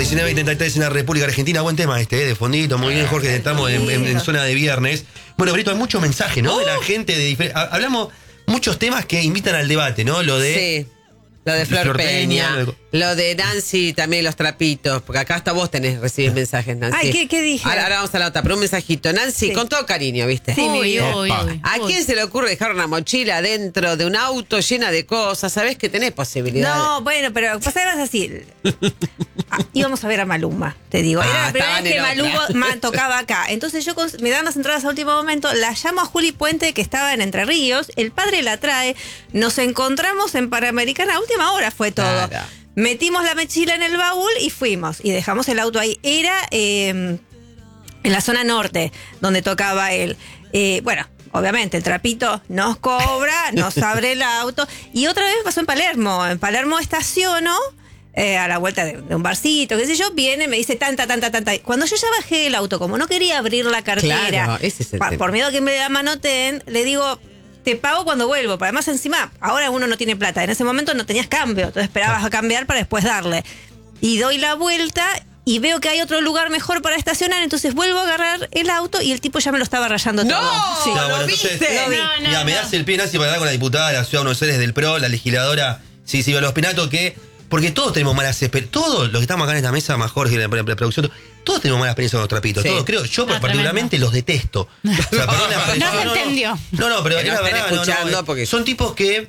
19:33 en la República Argentina. Buen tema de fondito. Muy bien, Jorge, estamos en zona de viernes. Bueno, Brito, hay mucho mensaje, ¿no? De la gente de hablamos muchos temas que invitan al debate, ¿no? Lo de... Sí. Lo de Flor Peña, lo de Nancy también, los trapitos, porque acá hasta vos recibís mensajes, Nancy. Ay, ¿qué dije? Ahora vamos a la otra, pero un mensajito. Nancy, Sí. con todo cariño, ¿viste? Sí, mi vida. ¿A quién se le ocurre dejar una mochila dentro de un auto llena de cosas? Sabés que tenés posibilidades. No, bueno, pero pasabas así. Íbamos a ver a Maluma, te digo. Era la primera vez que Maluma tocaba acá. Entonces yo me dan las entradas a último momento, la llamo a Juli Puente, que estaba en Entre Ríos, el padre la trae, nos encontramos en Panamericana, a última hora fue todo. Claro. Metimos la mochila en el baúl y fuimos. Y dejamos el auto ahí. Era en la zona norte, donde tocaba él. Bueno, obviamente el trapito nos cobra, nos abre el auto. Y otra vez pasó en Palermo. En Palermo estaciono a la vuelta de un barcito, qué sé yo, viene, me dice tanta. Cuando yo ya bajé el auto, como no quería abrir la cartera, Claro, ese es el tema. por miedo a que me la manoteen, le digo... Te pago cuando vuelvo, pero además encima, ahora uno no tiene plata. En ese momento no tenías cambio, entonces esperabas a cambiar para después darle. Y doy la vuelta y veo que hay otro lugar mejor para estacionar, entonces vuelvo a agarrar el auto y el tipo ya me lo estaba rayando todo. ¡No! Sí. ¿Lo viste? Lo vi. Mira, me das el pie, Nancy, para hablar con la diputada de la Ciudad de Buenos Aires del PRO, la legisladora, sí, los penatos porque todos tenemos malas experiencias. Todos los que estamos acá en esta mesa, más Jorge, la producción, todos tenemos malas experiencias con los trapitos. Sí. Todos, creo. Yo particularmente los detesto. O sea, perdón la expresión, No se entendió. No, pero Que es no la estén verdad. escuchando porque- Son tipos que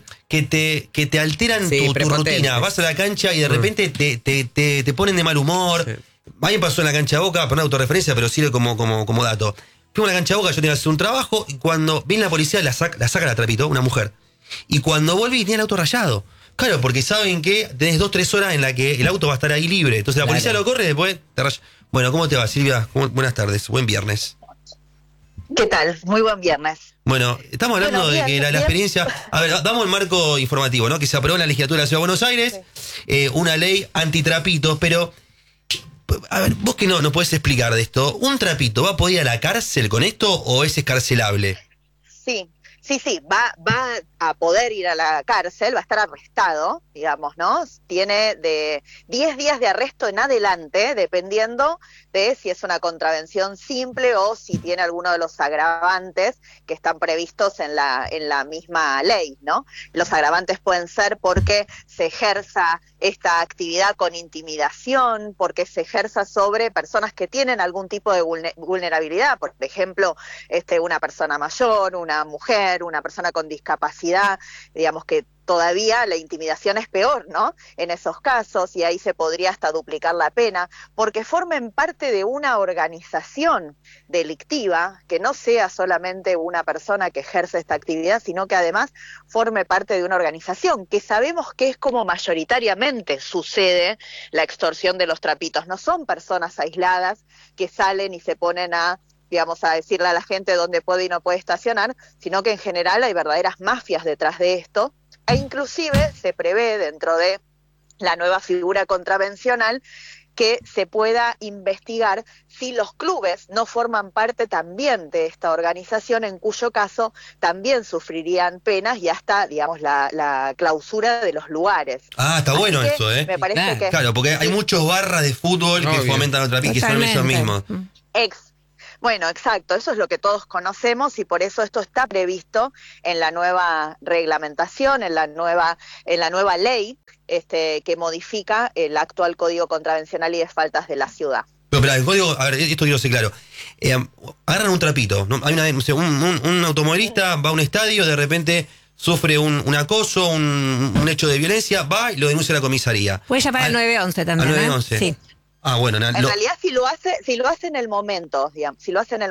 te alteran Sí, tu prepotentes. rutina. Vas a la cancha y de repente te ponen de mal humor. Sí. A mí me pasó en la cancha de Boca, por una autorreferencia, pero sirve como dato. Fuimos a la cancha de Boca, yo tenía que hacer un trabajo, y cuando viene la policía la saca la trapito, una mujer. Y cuando volví tenía el auto rayado. Claro, porque saben que tenés 2-3 horas en la que el auto va a estar ahí libre. Entonces la policía lo corre y después te raya. Bueno, ¿cómo te va, Silvia? Buenas tardes, buen viernes. ¿Qué tal? Muy buen viernes. Bueno, estamos hablando de que la experiencia... A ver, damos el marco informativo, ¿no? Que se aprobó en la legislatura de la Ciudad de Buenos Aires, una ley antitrapitos, pero... A ver, vos que no podés explicar de esto, ¿un trapito va a poder ir a la cárcel con esto o es escarcelable? Sí, va a poder ir a la cárcel, va a estar arrestado, digamos, ¿no? Tiene de 10 días de arresto en adelante, dependiendo de si es una contravención simple o si tiene alguno de los agravantes que están previstos en la misma ley, ¿no? Los agravantes pueden ser porque se ejerza esta actividad con intimidación, porque se ejerza sobre personas que tienen algún tipo de vulnerabilidad, por ejemplo, una persona mayor, una mujer, una persona con discapacidad, digamos que todavía la intimidación es peor, ¿no? En esos casos, y ahí se podría hasta duplicar la pena, porque formen parte de una organización delictiva, que no sea solamente una persona que ejerce esta actividad, sino que además forme parte de una organización, que sabemos que es como mayoritariamente sucede la extorsión de los trapitos. No son personas aisladas que salen y se ponen a decirle a la gente dónde puede y no puede estacionar, sino que en general hay verdaderas mafias detrás de esto, e inclusive se prevé dentro de la nueva figura contravencional que se pueda investigar si los clubes no forman parte también de esta organización, en cuyo caso también sufrirían penas y hasta, digamos, la clausura de los lugares. Ah, está bueno Así que esto, ¿eh? Me parece que... Claro, porque hay muchos barras de fútbol que Obvio. fomentan otra que son ellos mismos. Bueno, exacto, eso es lo que todos conocemos y por eso esto está previsto en la nueva reglamentación, en la nueva ley que modifica el actual Código Contravencional y de Faltas de la ciudad. Pero el código, a ver, esto quiero ser claro. Agarran un trapito, ¿no? Hay un automovilista va a un estadio, de repente sufre un acoso, un hecho de violencia, va y lo denuncia a la comisaría. Puede llamar al 911 también. Al 911. Sí. Ah, bueno, En realidad, si lo hace en el momento, digamos,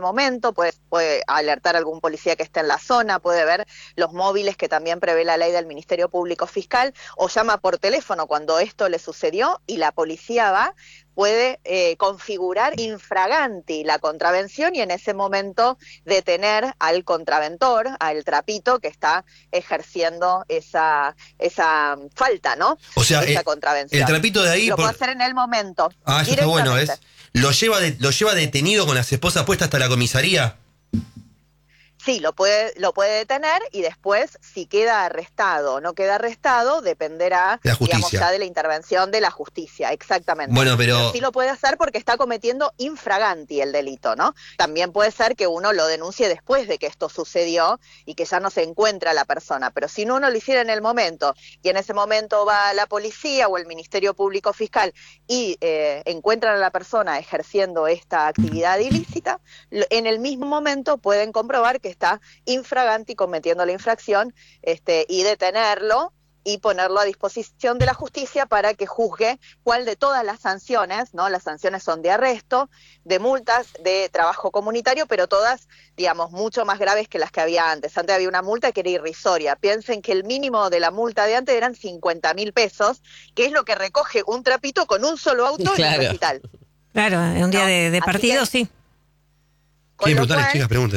puede alertar a algún policía que esté en la zona, puede ver los móviles que también prevé la ley del Ministerio Público Fiscal, o llama por teléfono cuando esto le sucedió y la policía va, puede configurar infraganti la contravención y en ese momento detener al contraventor, al trapito que está ejerciendo esa falta, ¿no? O sea, esa contravención. el trapito de ahí... Lo puede hacer en el momento. Ah, eso está bueno, ¿ves? ¿Lo lleva detenido con las esposas puestas hasta la comisaría? Sí, lo puede detener y después, si queda arrestado o no queda arrestado, dependerá, La digamos, justicia. ya de la intervención de la justicia, exactamente. Bueno, pero sí lo puede hacer porque está cometiendo infraganti el delito, ¿no? También puede ser que uno lo denuncie después de que esto sucedió y que ya no se encuentra la persona, pero si uno lo hiciera en el momento y en ese momento va la policía o el Ministerio Público Fiscal y encuentran a la persona ejerciendo esta actividad ilícita, en el mismo momento pueden comprobar que está infraganti cometiendo la infracción y detenerlo y ponerlo a disposición de la justicia para que juzgue cuál de todas las sanciones, ¿no? Las sanciones son de arresto, de multas, de trabajo comunitario, pero todas, digamos, mucho más graves que las que había antes. Antes había una multa que era irrisoria. Piensen que el mínimo de la multa de antes eran 50.000 pesos, que es lo que recoge un trapito con un solo auto en un recital. Claro, en un día de Así partido, que, sí. con lo brutales, cual, chicas, pregunten,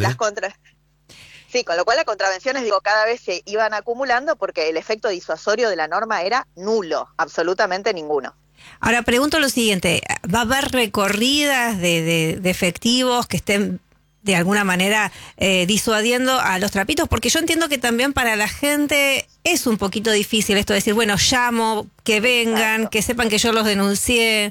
Sí, con lo cual las contravenciones, cada vez se iban acumulando porque el efecto disuasorio de la norma era nulo, absolutamente ninguno. Ahora pregunto lo siguiente, ¿va a haber recorridas de efectivos que estén de alguna manera disuadiendo a los trapitos? Porque yo entiendo que también para la gente es un poquito difícil esto de decir, bueno, llamo, que vengan, Exacto. que sepan que yo los denuncié.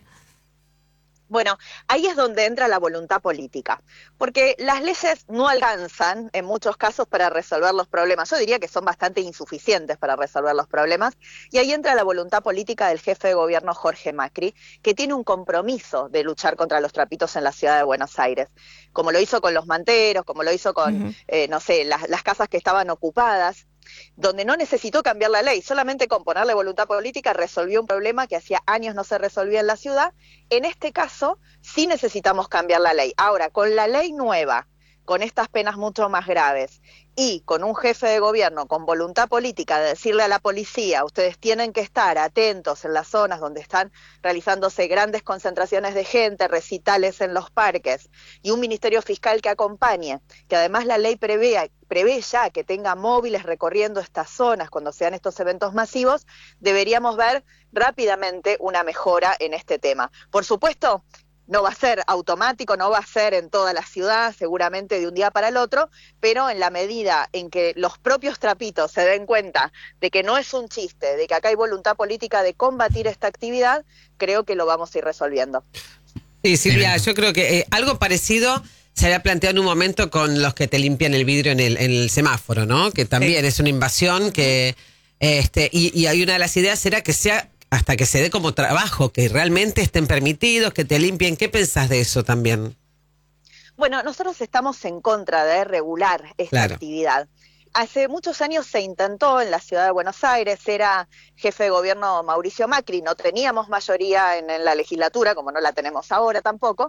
Bueno, ahí es donde entra la voluntad política, porque las leyes no alcanzan en muchos casos para resolver los problemas. Yo diría que son bastante insuficientes para resolver los problemas, y ahí entra la voluntad política del jefe de gobierno Jorge Macri, que tiene un compromiso de luchar contra los trapitos en la ciudad de Buenos Aires, como lo hizo con los manteros, como lo hizo con, no sé, las casas que estaban ocupadas, donde no necesitó cambiar la ley, solamente con ponerle voluntad política resolvió un problema que hacía años no se resolvía en la ciudad. En este caso sí necesitamos cambiar la ley. Ahora, con la ley nueva, con estas penas mucho más graves y con un jefe de gobierno con voluntad política de decirle a la policía, ustedes tienen que estar atentos en las zonas donde están realizándose grandes concentraciones de gente, recitales en los parques, y un ministerio fiscal que acompañe, que además la ley prevé ya que tenga móviles recorriendo estas zonas cuando sean estos eventos masivos, deberíamos ver rápidamente una mejora en este tema. Por supuesto, no va a ser automático, no va a ser en toda la ciudad, seguramente de un día para el otro, pero en la medida en que los propios trapitos se den cuenta de que no es un chiste, de que acá hay voluntad política de combatir esta actividad, creo que lo vamos a ir resolviendo. Sí, Silvia, yo creo que algo parecido se había planteado en un momento con los que te limpian el vidrio en el semáforo, ¿no? Que también es una invasión que y hay una de las ideas era que sea hasta que se dé como trabajo, que realmente estén permitidos, que te limpien. ¿Qué pensás de eso también? Bueno, nosotros estamos en contra de regular esta actividad. Hace muchos años se intentó en la ciudad de Buenos Aires, era jefe de gobierno Mauricio Macri, no teníamos mayoría en la legislatura, como no la tenemos ahora tampoco,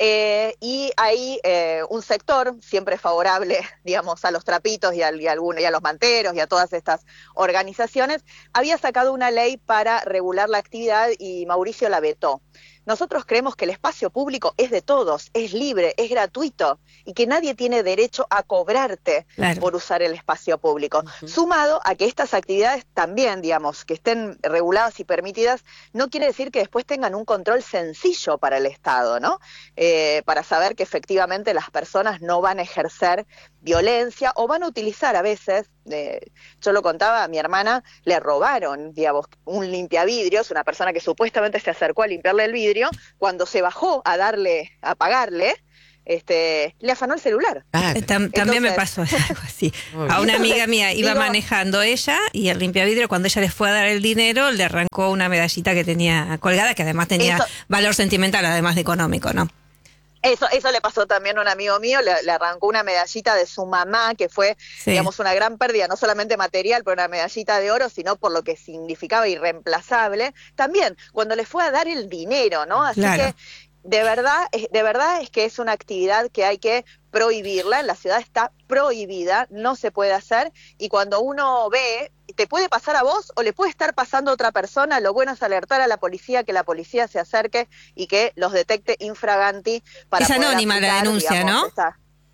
y ahí un sector siempre favorable, digamos, a los trapitos y a los manteros y a todas estas organizaciones, había sacado una ley para regular la actividad y Mauricio la vetó. Nosotros creemos que el espacio público es de todos, es libre, es gratuito y que nadie tiene derecho a cobrarte por usar el espacio público. Sumado a que estas actividades también, digamos, que estén reguladas y permitidas, no quiere decir que después tengan un control sencillo para el Estado, ¿no? Para saber que efectivamente las personas no van a ejercer violencia o van a utilizar a veces, yo lo contaba, a mi hermana le robaron, digamos, un limpiavidrios, una persona que supuestamente se acercó a limpiarle el vidrio, cuando se bajó a pagarle, le afanó el celular. También me pasó algo así. A una amiga mía iba manejando ella y el limpiavidrio, cuando ella les fue a dar el dinero, le arrancó una medallita que tenía colgada, que además tenía valor sentimental, además de económico, ¿no? Eso le pasó también a un amigo mío, le arrancó una medallita de su mamá, que fue, digamos, una gran pérdida, no solamente material, pero una medallita de oro, sino por lo que significaba irreemplazable. También, cuando le fue a dar el dinero, ¿no? Así que, de verdad es que es una actividad que hay que prohibirla, en la ciudad está prohibida, no se puede hacer, y cuando uno ve, te puede pasar a vos o le puede estar pasando a otra persona, lo bueno es alertar a la policía, que la policía se acerque y que los detecte infraganti para es poder anónima aplicar, la denuncia, digamos, ¿no?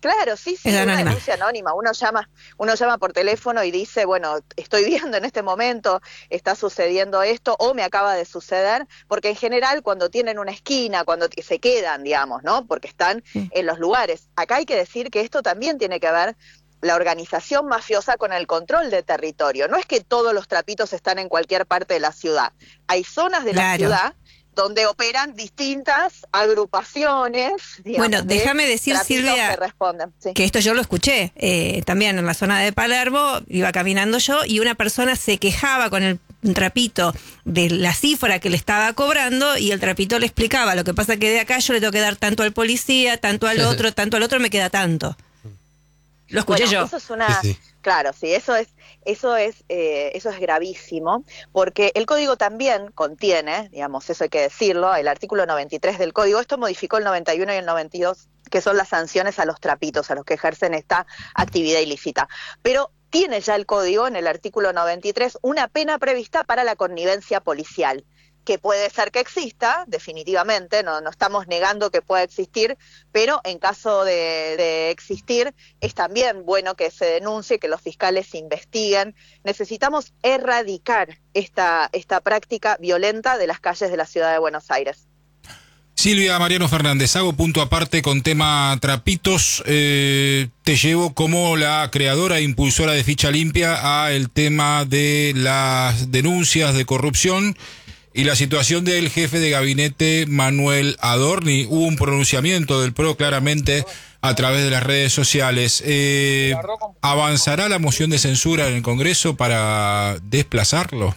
Claro, sí, Es una anónima. denuncia anónima. Uno llama por teléfono y dice, bueno, estoy viendo en este momento, está sucediendo esto, o me acaba de suceder, porque en general cuando tienen una esquina, cuando se quedan, digamos, ¿no? Porque están en los lugares. Acá hay que decir que esto también tiene que ver la organización mafiosa con el control de territorio. No es que todos los trapitos están en cualquier parte de la ciudad. Hay zonas de la Claro. ciudad donde operan distintas agrupaciones, digamos, Bueno, déjame decir, trapitos Silvia, que responden. Sí. que esto yo lo escuché también en la zona de Palermo, iba caminando yo y una persona se quejaba con el trapito de la cifra que le estaba cobrando y el trapito le explicaba, lo que pasa que de acá yo le tengo que dar tanto al policía, tanto al otro, me queda tanto. Lo escuché Bueno, yo. eso es una, Sí. claro, sí, eso es gravísimo, porque el código también contiene, digamos, eso hay que decirlo, el artículo 93 del código, esto modificó el 91 y el 92, que son las sanciones a los trapitos, a los que ejercen esta actividad ilícita. Pero tiene ya el código, en el artículo 93, una pena prevista para la connivencia policial, que puede ser que exista, definitivamente, no estamos negando que pueda existir, pero en caso de existir, es también bueno que se denuncie, que los fiscales investiguen. Necesitamos erradicar esta práctica violenta de las calles de la ciudad de Buenos Aires. Silvia Mariano Fernández, hago punto aparte con tema trapitos. Te llevo como la creadora e impulsora de Ficha Limpia a el tema de las denuncias de corrupción y la situación del jefe de gabinete Manuel Adorni. Hubo un pronunciamiento del PRO claramente a través de las redes sociales. ¿Avanzará la moción de censura en el Congreso para desplazarlo?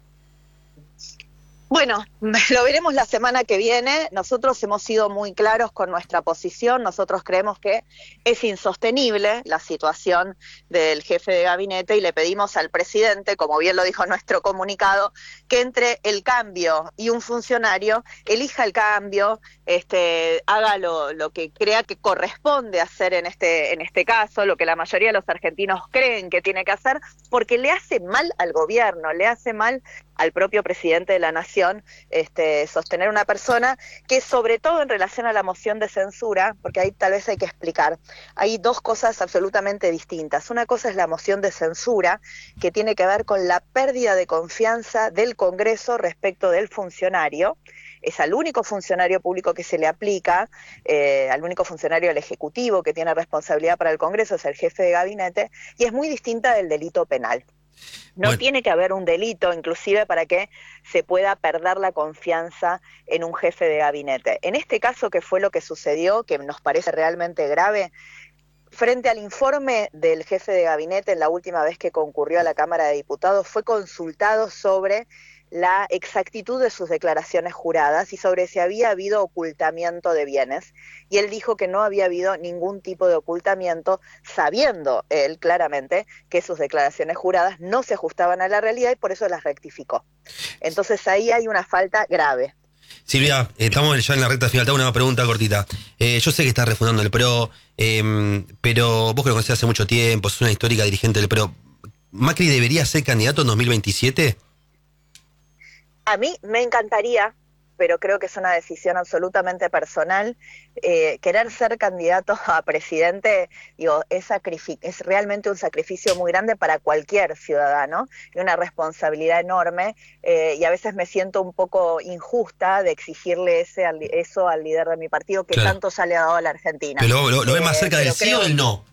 Bueno, lo veremos la semana que viene. Nosotros hemos sido muy claros con nuestra posición. Nosotros creemos que es insostenible la situación del jefe de gabinete y le pedimos al presidente, como bien lo dijo nuestro comunicado, que entre el cambio y un funcionario elija el cambio, haga lo que crea que corresponde hacer en este caso, lo que la mayoría de los argentinos creen que tiene que hacer, porque le hace mal al gobierno, le hace mal al propio presidente de la Nación, sostener una persona que, sobre todo en relación a la moción de censura, porque ahí tal vez hay que explicar, hay dos cosas absolutamente distintas. Una cosa es la moción de censura, que tiene que ver con la pérdida de confianza del Congreso respecto del funcionario. Es al único funcionario público que se le aplica, al único funcionario del Ejecutivo que tiene responsabilidad para el Congreso, es el jefe de gabinete, y es muy distinta del delito penal. No tiene que haber un delito, inclusive, para que se pueda perder la confianza en un jefe de gabinete. En este caso, que fue lo que sucedió, que nos parece realmente grave, frente al informe del jefe de gabinete en la última vez que concurrió a la Cámara de Diputados, fue consultado sobre la exactitud de sus declaraciones juradas y sobre si había habido ocultamiento de bienes. Y él dijo que no había habido ningún tipo de ocultamiento, sabiendo él claramente que sus declaraciones juradas no se ajustaban a la realidad y por eso las rectificó. Entonces ahí hay una falta grave. Silvia, estamos ya en la recta final. Te hago una pregunta cortita. Yo sé que estás refundando el PRO, pero vos que lo conocés hace mucho tiempo, sos una histórica dirigente del PRO. ¿Macri debería ser candidato en 2027? A mí me encantaría, pero creo que es una decisión absolutamente personal. Querer ser candidato a presidente, digo, es realmente un sacrificio muy grande para cualquier ciudadano y una responsabilidad enorme, y a veces me siento un poco injusta de exigirle eso al líder de mi partido, que claro, tanto ya le ha dado a la Argentina. ¿Pero lo ves más cerca del sí o del no?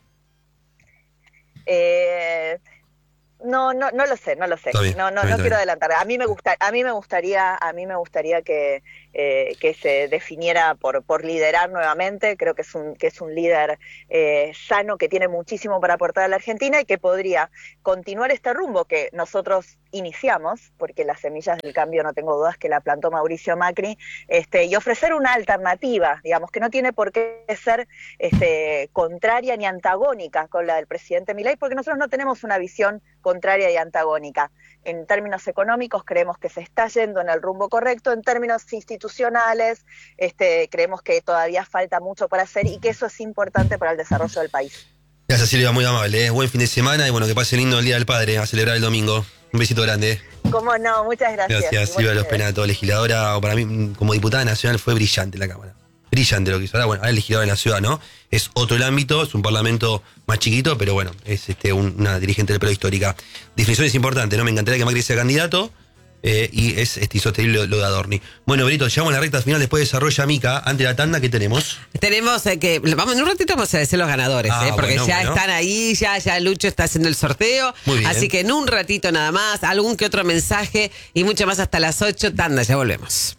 No lo sé. No quiero adelantar. A mí me gustaría que se definiera por liderar nuevamente. Creo que es un líder sano, que tiene muchísimo para aportar a la Argentina y que podría continuar este rumbo que nosotros iniciamos, porque las semillas del cambio no tengo dudas que la plantó Mauricio Macri, y ofrecer una alternativa, digamos, que no tiene por qué ser contraria ni antagónica con la del presidente Milei, porque nosotros no tenemos una visión contraria y antagónica. En términos económicos creemos que se está yendo en el rumbo correcto, en términos institucionales creemos que todavía falta mucho por hacer y que eso es importante para el desarrollo del país. Gracias, Silvia, muy amable. Buen fin de semana y bueno, que pase lindo el Día del Padre, a celebrar el domingo. Un besito grande. Cómo no, muchas gracias. Gracias, Silvia Los Penato, legisladora, o para mí como diputada nacional fue brillante en la Cámara. brillante lo que hizo. Ahora es legisladora en la ciudad, ¿no? Es otro el ámbito, es un parlamento más chiquito, pero bueno, es una dirigente del PRO histórica. Definición es importante, ¿no? Me encantaría que Macri sea candidato. Y es insostenible lo de Adorni. Bueno, Brito, llegamos a la recta final después de desarrolla Mica. Antes de la tanda, ¿qué tenemos? Tenemos en un ratito vamos a decir los ganadores, porque ya están ahí, ya Lucho está haciendo el sorteo. Muy bien. Así que en un ratito nada más, algún que otro mensaje y mucho más hasta las 8. Tanda, ya volvemos.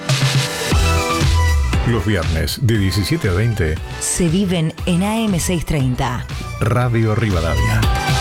Los viernes de 17 a 20 se viven en AM630. Radio Rivadavia.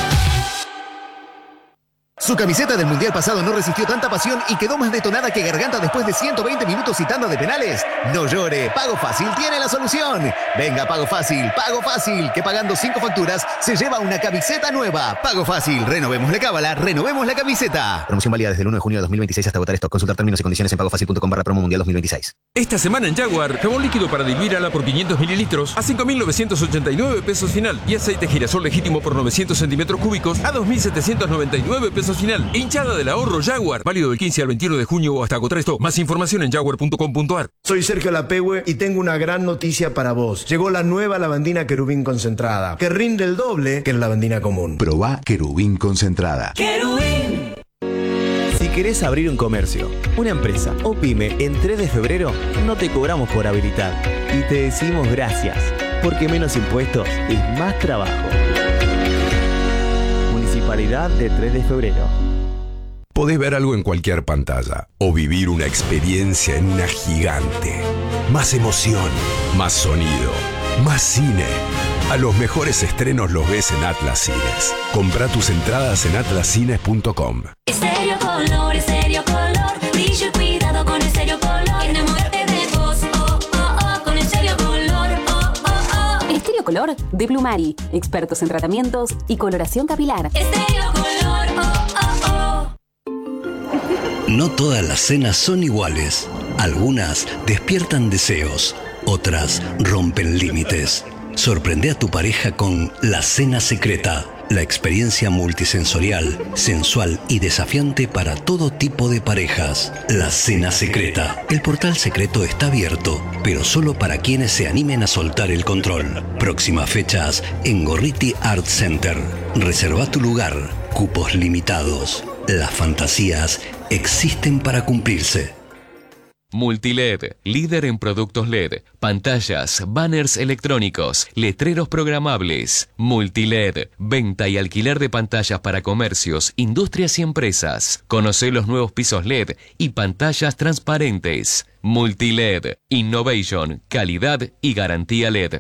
Su camiseta del Mundial pasado no resistió tanta pasión y quedó más detonada que Garganta después de 120 minutos y tanda de penales. No llore, Pago Fácil tiene la solución. Venga, Pago Fácil, que pagando 5 facturas se lleva una camiseta nueva. Pago Fácil, renovemos la cábala, renovemos la camiseta. Promoción válida desde el 1 de junio de 2026 hasta agotar stock. Consultar términos y condiciones en pagofacil.com/promo mundial 2026. Esta semana en Jaguar, jabón líquido para diluir ala por 500 mililitros a 5.989 pesos final y aceite girasol legítimo por 900 centímetros cúbicos a 2.799 pesos final. Hinchada del ahorro Jaguar, válido del 15 al 21 de junio o hasta agotar stock. Más información en jaguar.com.ar. Soy Sergio Lapehue y tengo una gran noticia para vos. Llegó la nueva lavandina Querubín concentrada, que rinde el doble que la lavandina común. Probá Querubín concentrada. ¡Querubín! Si querés abrir un comercio, una empresa o pyme en 3 de febrero, no te cobramos por habilitar y te decimos gracias, porque menos impuestos es más trabajo. Municipalidad de 3 de febrero. Podés ver algo en cualquier pantalla o vivir una experiencia en una gigante. Más emoción, más sonido, más cine. A los mejores estrenos los ves en Atlas Cines. Comprá tus entradas en atlascines.com. Estéreo Color, brillo y cuidado con Estéreo Color. Enamórate de vos, con Estéreo Color, Estéreo Color de Plumari, expertos en tratamientos y coloración capilar. Estéreo Color, No todas las cenas son iguales. Algunas despiertan deseos, otras rompen límites. Sorprende a tu pareja con La Cena Secreta, la experiencia multisensorial, sensual y desafiante para todo tipo de parejas. La Cena Secreta. El portal secreto está abierto, pero solo para quienes se animen a soltar el control. Próximas fechas en Gorriti Art Center. Reserva tu lugar. Cupos limitados. Las fantasías existen para cumplirse. Multiled, líder en productos LED, pantallas, banners electrónicos, letreros programables. Multiled, venta y alquiler de pantallas para comercios, industrias y empresas. Conoce los nuevos pisos LED y pantallas transparentes. Multiled, innovation, calidad y garantía LED.